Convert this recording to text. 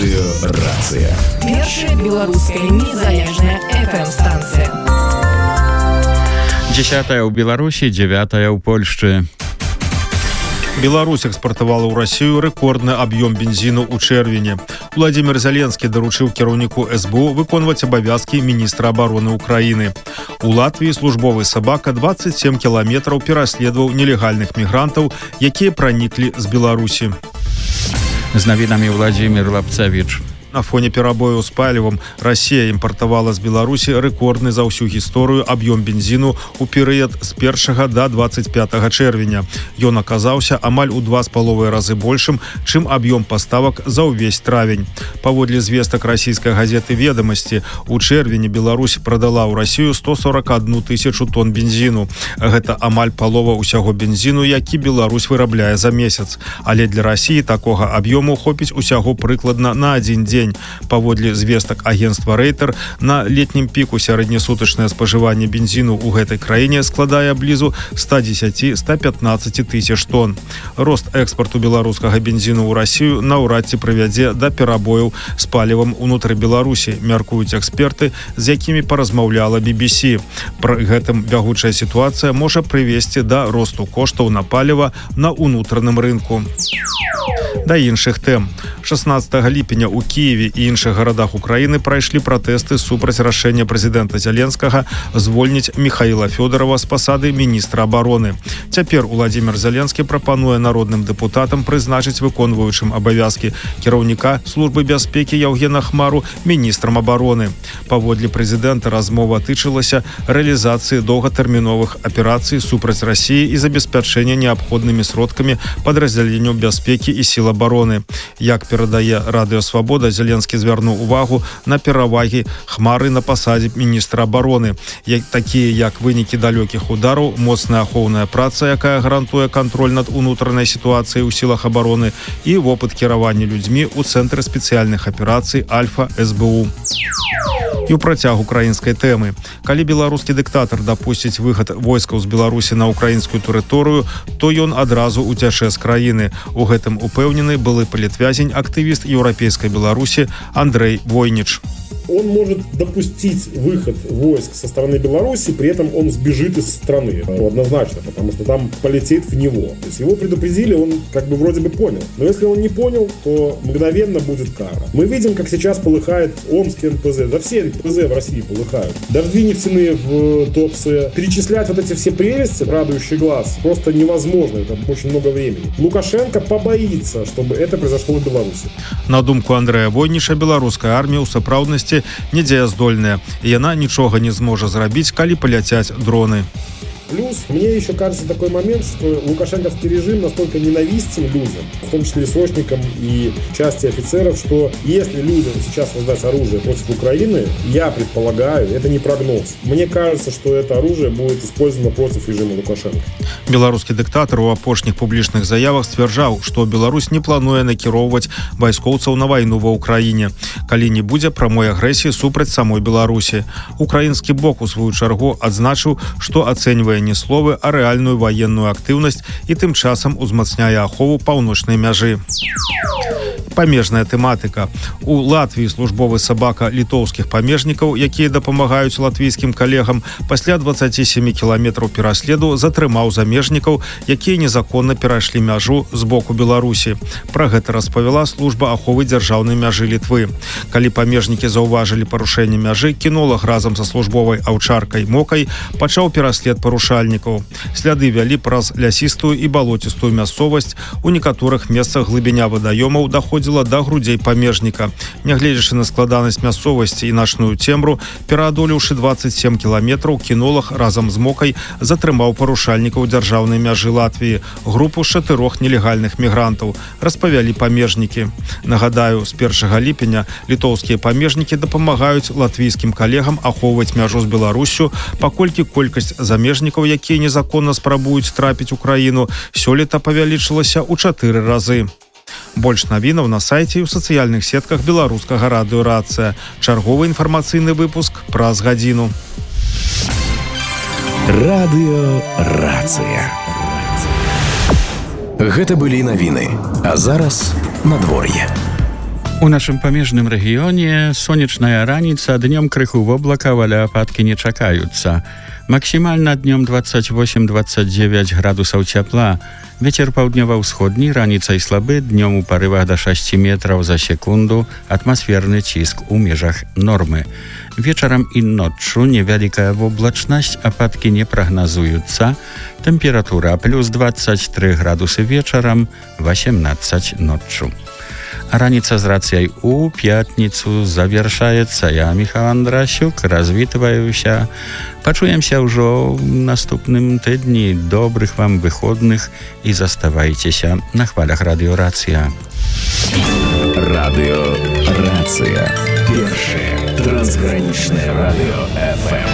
Радыёрацыя. Першая беларуская незалежная FM-станцыя. 10-я ў Беларусі, 9-я ў Польшчы. Беларусь экспартавала ў Расію рэкордны аб'ём бензіну ў чэрвені. Владимир Зеленскі даручыў кіраўніку СБУ выконваць абавязкі міністра абароны Украіны. У Латвіі службовы сабака 27 кіламетраў пераследаваў нелегальных мігрантаў, якія праніклі з Беларусі. З навінамі Владимир Лапцевич. На фоне перабою з палівам Расія імпартавала з Беларусі рэкордны за ўсю гісторыю аб'ём бензіну ў перыяд з 1 да 25 чэрвеня. Ён аказаўся амаль у 2,5 разы большым, чым аб'ём паставак за ўвесь травень. Паводле звестак расійскай газеты «Ведамасці», у чэрвені Беларусь прадала ў Расію 141 тысячу тонн бензіну. Гэта амаль палова ўсяго бензіну, які Беларусь вырабляе за месяц. Але для Расіі такога аб'ёму хопіць усяго прыкладна на адзін дзень. Паводле звестак агентства Рейтер, на летнім піку сярэднесутачнае спажыванне бензіну ў гэтай краіне складае блізу 110-115 тысяч тонн. Рост экспарту беларускага бензіну ў Расію наўрад ці прывядзе да перабояў з палівам унутры Беларусі, мяркуюць эксперты, з якімі паразмаўляла BBC. Пры гэтым бягучая сітуацыя можа прывесці да росту коштаў на паліва на ўнутраным рынку. Да іншых тэм. 16 ліпеня ў Кіеве і іншых гарадах Украіны прайшлі пратэсты супраць рашэння прэзідэнта Зеленскага звольніць Михаіла Фёдорова з пасады міністра абароны. Цяпер Владимир Зеленскі прапануе народным дэпутатам прызначыць выконваючым абавязкі кіраўніка службы бяспекі Яўгена Хмару міністрам абароны. Паводле прэзідэнта размова тычылася рэалізацыі доўгатэрміновых аперацый супраць Расіі і забеспячэння неабходнымі сродкамі падраздзяленню бяспекі і сіл абароны. Як перадае Радыё Свабода, Зеленскі звярнуў увагу на перавагі Хмары на пасадзе міністра абароны, такія як вынікі далёкіх удараў, моцная ахоўная праца, якая гарантуе кантроль над унутранай сітуацыяй у сілах абароны і вопыт кіравання людзьмі ў цэнтры спецыяльных аперацый Альфа СБУ. І ў працяг украінскай тэмы. Калі беларускі дыктатар дапусціць выхад войскаў з Беларусі на украінскую тэрыторыю, то ён адразу уцячэ з краіны. У гэтым упэўнены былы палітвязень, актывіст еўрапейскай Беларусі Андрей Войнич. Он может допустить выход войск со стороны Беларуси, при этом он сбежит из страны. Однозначно, потому что там полетит в него. То есть его предупредили, он как бы вроде бы понял. Но если он не понял, то мгновенно будет кара. Мы видим, как сейчас полыхает Омский НПЗ. Да все НПЗ в России полыхают. Дожди нефтяные в Туапсе. Перечислять вот эти все прелести, радующий глаз, просто невозможно. Это очень много времени. Лукашенко побоится, чтобы это произошло в Беларуси. На думку Андрэя Войніша, беларуская армія ў сапраўднасці недзеяздольная, і яна нічога не зможа зрабіць, калі паляцяць дроны. Плюс, мне еще кажется такой момент, что лукашенковский режим настолько ненавистен людям, в том числе срочникам и части офицеров, что если людям сейчас раздать оружие против Украины, я предполагаю, это не прогноз, мне кажется, что это оружие будет использовано против режима Лукашенко. Беларускі дыктатар у апошніх публічных заявах сцвярджаў, што Беларусь не плануе накіроўваць вайскоўцаў на вайну ва Ўкраіне, калі не будзе прамой агрэсіі супраць самой Беларусі. Украінскі бок у сваю чаргу адзначыў, што ацэньвае не словы, а рэальную ваенную актыўнасць і тым часам узмацняе ахову паўночнай мяжы. Памежная тэматыка. У Латвіі службовы сабака літоўскіх памежнікаў, якія дапамагаюць латвійскім калегам, пасля 27 кіламетраў пераследу затрымаў замежнікаў, якія незаконна перайшлі мяжу з боку Беларусі. Пра гэта распавяла служба аховы дзяржаўнай мяжы Літвы. Калі памежнікі заўважылі парушэнне мяжы, кінолаг разам са службовай аўчаркай Мокай пачаў пераслед парушальнікаў. Сляды вялі праз лясістую і балоцістую мясцовасць. У некаторых месцах глыбіня вадаёмаў даходзіла да грудзей памежніка. Нягледзячы на складанасць мясцовасці і начную цемру, пераадолеўшы 27 кіламетраў, кінолаг разам з Мокай затрымаў парушальнікаў дзяржаўнай мяжы Латвіі, групу з 4 нелегальных мігрантаў, распавялі памежнікі. Нагадаю, з 1 ліпеня літоўскія памежнікі дапамагаюць латвійскім калегам ахоўваць мяжу з Беларуссю, паколькі колькасць замежнікаў, якія незаконна спрабуюць трапіць у краіну, сёлета павялічылася ў 4 разы. Больш навінаў на сайце і ў сацыяльных сетках беларускага радыёрацыя. Чарговы інфармацыйны выпуск праз гадзіну. Радыёрацыя. Гэта былі навіны, а зараз надвор'е. У нашым памежным рэгіёне сонечная раніца, днём крыху воблакаў, але ападкі не чакаюцца. Максімальна днём 28-29 градусаў цяпла. Вецер паўднёва-ўсходні, раніцай слабы, днём у парывах да 6 метраў за секунду, атмасферны ціск у межах нормы. Вечарам і ноччу невялікая воблачнасць, ападкі не прагназуюцца. Тэмпература плюс 23 градусы вечарам, 18 ноччу. Раніца з рацыяй у пятніцу завяршаецца. Я, Міхал Андрасюк, развітваюся. Пачуемся ўжо ў наступным тыдні. Добрых вам выходных і заставайцеся на хвалях радыёрацыя. Радыёрацыя. Першае трансгранічнае радыё FM.